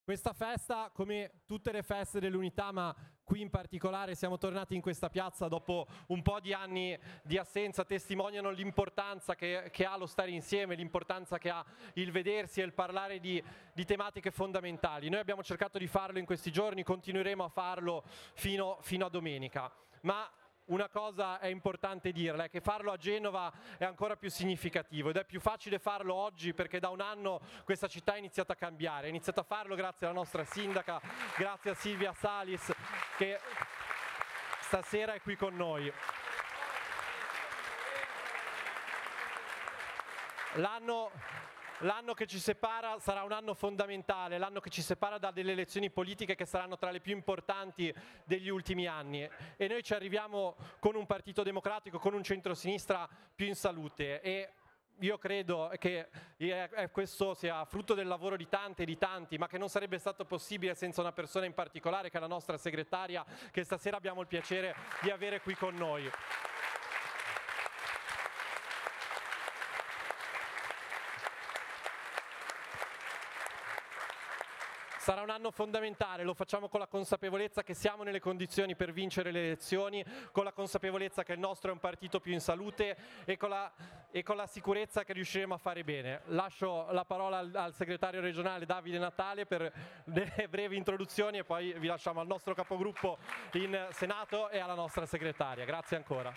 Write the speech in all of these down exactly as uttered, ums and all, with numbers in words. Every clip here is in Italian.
Questa festa, come tutte le feste dell'unità, ma qui in particolare siamo tornati in questa piazza dopo un po' di anni di assenza, testimoniano l'importanza che, che ha lo stare insieme, l'importanza che ha il vedersi e il parlare di, di tematiche fondamentali. Noi abbiamo cercato di farlo in questi giorni, continueremo a farlo fino, fino a domenica. Ma una cosa è importante dirla, è che farlo a Genova è ancora più significativo ed è più facile farlo oggi perché da un anno questa città ha iniziato a cambiare, ha iniziato a farlo grazie alla nostra sindaca, grazie a Silvia Salis che stasera è qui con noi. L'anno... L'anno che ci separa sarà un anno fondamentale, l'anno che ci separa da delle elezioni politiche che saranno tra le più importanti degli ultimi anni e noi ci arriviamo con un partito democratico, con un centrosinistra più in salute e io credo che questo sia frutto del lavoro di tante e di tanti, ma che non sarebbe stato possibile senza una persona in particolare che è la nostra segretaria che stasera abbiamo il piacere di avere qui con noi. Sarà un anno fondamentale, lo facciamo con la consapevolezza che siamo nelle condizioni per vincere le elezioni, con la consapevolezza che il nostro è un partito più in salute e con la, e con la sicurezza che riusciremo a fare bene. Lascio la parola al, al segretario regionale Davide Natale per delle brevi introduzioni e poi vi lasciamo al nostro capogruppo in Senato e alla nostra segretaria. Grazie ancora.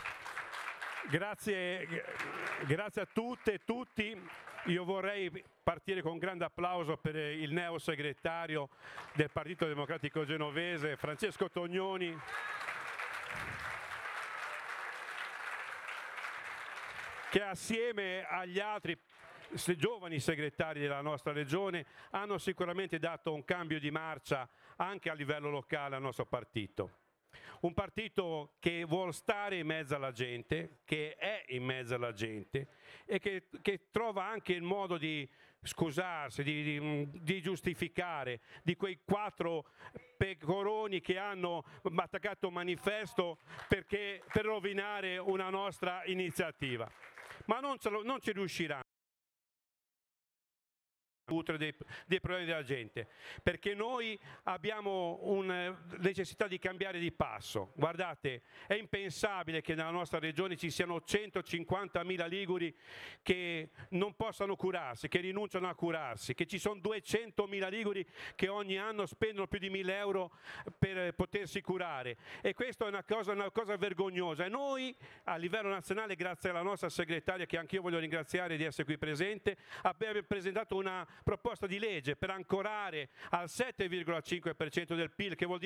Grazie, grazie a tutte e tutti. Io vorrei partire con un grande applauso per il neo segretario del Partito Democratico Genovese, Francesco Tognoni, che assieme agli altri giovani segretari della nostra regione hanno sicuramente dato un cambio di marcia anche a livello locale al nostro partito. Un partito che vuole stare in mezzo alla gente, che è in mezzo alla gente e che, che trova anche il modo di scusarsi, di, di, di giustificare di quei quattro pecoroni che hanno attaccato un manifesto perché, per rovinare una nostra iniziativa. Ma non, ce lo, non ci riusciranno. Dei, dei problemi della gente, perché noi abbiamo una necessità di cambiare di passo. Guardate, è impensabile che nella nostra regione ci siano centocinquantamila liguri che non possano curarsi, che rinunciano a curarsi, che ci sono duecentomila liguri che ogni anno spendono più di mille euro per potersi curare e questa è una cosa, una cosa vergognosa e noi a livello nazionale, grazie alla nostra segretaria che anch'io voglio ringraziare di essere qui presente, abbiamo presentato una proposta di legge per ancorare al sette virgola cinque per cento del P I L, che vuol dire